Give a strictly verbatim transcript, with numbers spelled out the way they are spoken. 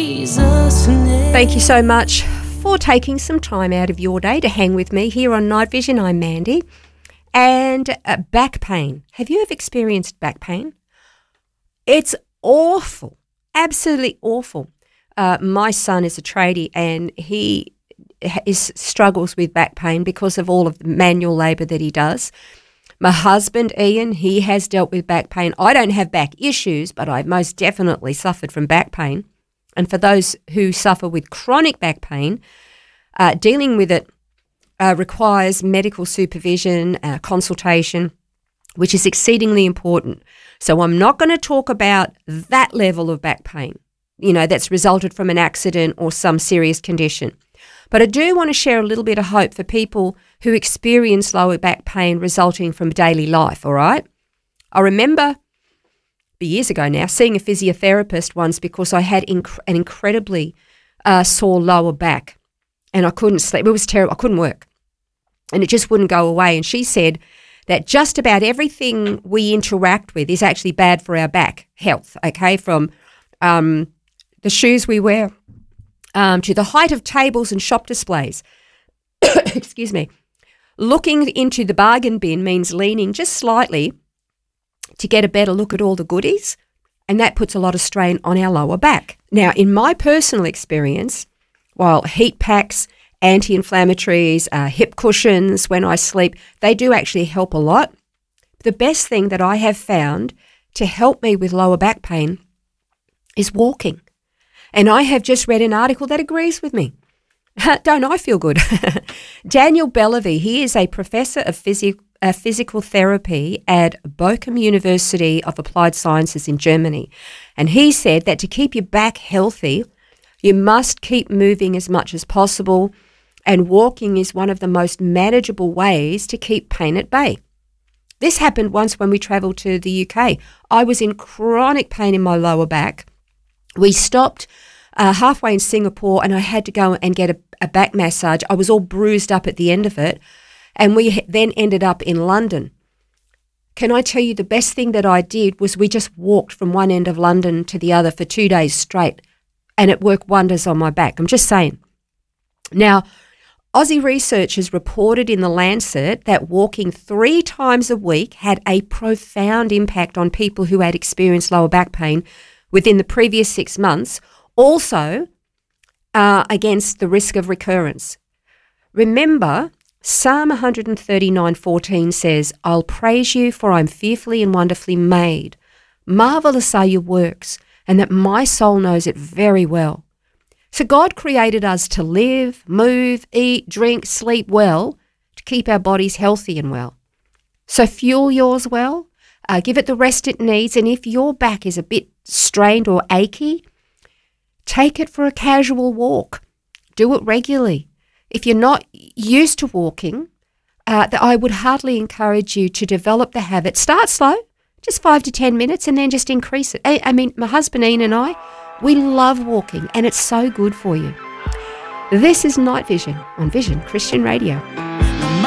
Jesus' name. Thank you so much for taking some time out of your day to hang with me here on Night Vision. I'm Mandy. And uh, back pain. Have you ever experienced back pain? It's awful, absolutely awful. Uh, my son is a tradie and he is struggles with back pain because of all of the manual labour that he does. My husband, Ian, he has dealt with back pain. I don't have back issues, but I've most definitely suffered from back pain. And for those who suffer with chronic back pain, uh, dealing with it uh, requires medical supervision, uh, consultation, which is exceedingly important. So I'm not going to talk about that level of back pain, you know, that's resulted from an accident or some serious condition. But I do want to share a little bit of hope for people who experience lower back pain resulting from daily life, all right? I remember years ago now seeing a physiotherapist once because I had inc- an incredibly uh, sore lower back and I couldn't sleep. It was terrible. I couldn't work and it just wouldn't go away. And she said that just about everything we interact with is actually bad for our back health, okay, from um, the shoes we wear, Um, to the height of tables and shop displays. Excuse me. Looking into the bargain bin means leaning just slightly to get a better look at all the goodies, and that puts a lot of strain on our lower back. Now, in my personal experience, while heat packs, anti-inflammatories, uh, hip cushions when I sleep, they do actually help a lot. The best thing that I have found to help me with lower back pain is walking. And I have just read an article that agrees with me. Don't I feel good? Daniel Bellevue, he is a professor of phys- uh, physical therapy at Bochum University of Applied Sciences in Germany. And he said that to keep your back healthy, you must keep moving as much as possible, and walking is one of the most manageable ways to keep pain at bay. This happened once when we travelled to the U K. I was in chronic pain in my lower back. We stopped uh, halfway in Singapore and I had to go and get a, a back massage. I was all bruised up at the end of it, and we then ended up in London. Can I tell you the best thing that I did was we just walked from one end of London to the other for two days straight, and it worked wonders on my back. I'm just saying. Now, Aussie researchers reported in The Lancet that walking three times a week had a profound impact on people who had experienced lower back pain within the previous six months, also uh, against the risk of recurrence. Remember, Psalm one thirty-nine fourteen says, I'll praise you for I'm fearfully and wonderfully made. Marvellous are your works, and that my soul knows it very well. So God created us to live, move, eat, drink, sleep well, to keep our bodies healthy and well. So fuel yours well, uh, give it the rest it needs, and if your back is a bit strained or achy, take it for a casual walk. Do it regularly. If you're not used to walking, uh, I would heartily encourage you to develop the habit. Start slow, just five to ten minutes, and then just increase it. I, I mean, my husband Ian and I, we love walking, and it's so good for you. This is Night Vision on Vision Christian Radio.